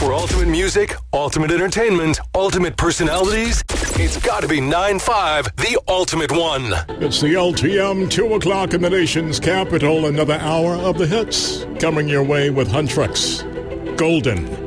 For ultimate music, ultimate entertainment, ultimate personalities, it's got to be 9-5, the ultimate one. It's the LTM, 2 o'clock in the nation's capital. Another hour of the hits coming your way with Huntrix, Golden,